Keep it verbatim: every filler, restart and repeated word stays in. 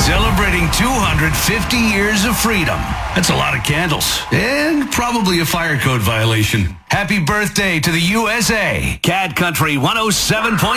Celebrating two hundred fifty years of freedom. That's a lot of candles. And probably a fire code violation. Happy birthday to the U S A. Cat Country one oh seven point